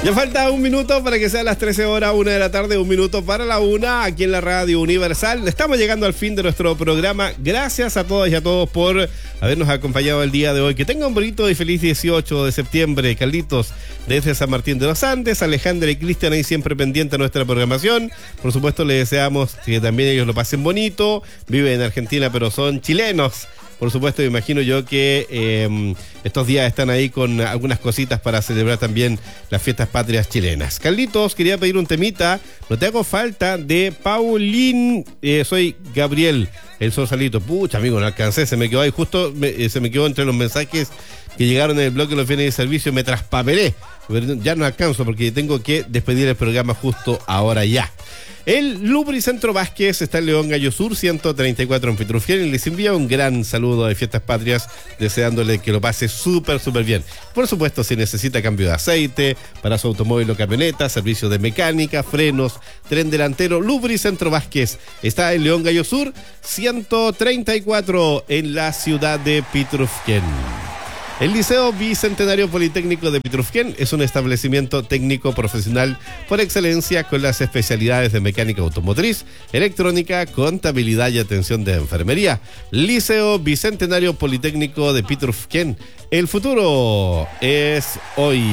Ya falta un minuto para que sean las 13 horas, 1 de la tarde, un minuto para la 1, aquí en la Radio Universal. Estamos llegando al fin de nuestro programa. Gracias a todas y a todos por habernos acompañado el día de hoy. Que tengan un bonito y feliz 18 de septiembre. Carlitos, desde San Martín de los Andes, Alejandra y Cristian ahí siempre pendiente de nuestra programación. Por supuesto, les deseamos que también ellos lo pasen bonito. Viven en Argentina, pero son chilenos. Por supuesto, me imagino yo que estos días están ahí con algunas cositas para celebrar también las fiestas patrias chilenas. Carlitos, quería pedir un temita, No te hago falta, de Paulín. Soy Gabriel, el Sosalito. Pucha, amigo, no alcancé, se me quedó ahí justo, se me quedó entre los mensajes que llegaron en el bloque de los bienes de servicio, me traspapelé. Ya no alcanzo porque tengo que despedir el programa justo ahora ya. El Lubricentro Vázquez está en León Gallo Sur 134 en Petrufien y les envía un gran saludo de Fiestas Patrias, deseándole que lo pase súper bien. Por supuesto, si necesita cambio de aceite para su automóvil o camioneta, servicio de mecánica, frenos, tren delantero, Lubricentro Vázquez está en León Gallo Sur 134 en la ciudad de Petrufien. El Liceo Bicentenario Politécnico de Petrufien es un establecimiento técnico profesional por excelencia con las especialidades de mecánica automotriz, electrónica, contabilidad y atención de enfermería. Liceo Bicentenario Politécnico de Petrufien. El futuro es hoy.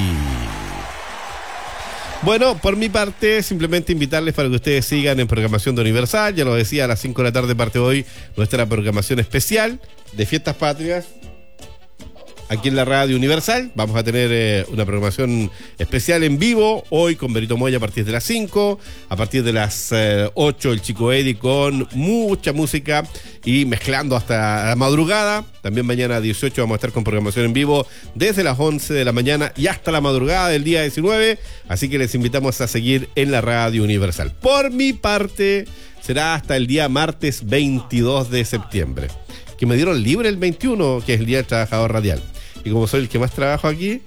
Bueno, por mi parte, simplemente invitarles para que ustedes sigan en programación de Universal. Ya lo decía, a las 5 de la tarde parte hoy nuestra programación especial de Fiestas Patrias. Aquí en la Radio Universal vamos a tener una programación especial en vivo hoy con Berito Moya a partir de las 5, a partir de las 8 el Chico Eddie con mucha música y mezclando hasta la madrugada. También mañana 18 vamos a estar con programación en vivo desde las 11 de la mañana y hasta la madrugada del día 19, así que les invitamos a seguir en la Radio Universal. Por mi parte será hasta el día martes 22 de septiembre, que me dieron libre el 21, que es el Día del Trabajador Radial. Y como soy el que más trabajo aquí,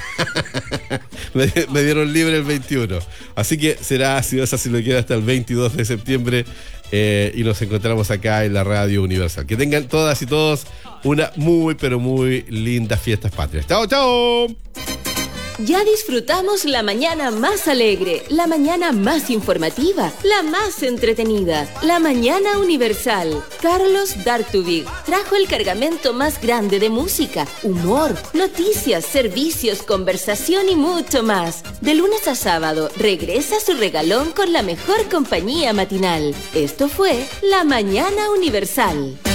me dieron libre el 21. Así que será, si Dios así lo quiere, hasta el 22 de septiembre. Y nos encontramos acá en la Radio Universal. Que tengan todas y todos una muy, pero muy linda Fiestas Patrias. ¡Chao, chao! Ya disfrutamos la mañana más alegre, la mañana más informativa, la más entretenida, la mañana universal. Carlos Dartubig trajo el cargamento más grande de música, humor, noticias, servicios, conversación y mucho más. De lunes a sábado regresa su regalón con la mejor compañía matinal. Esto fue La Mañana Universal.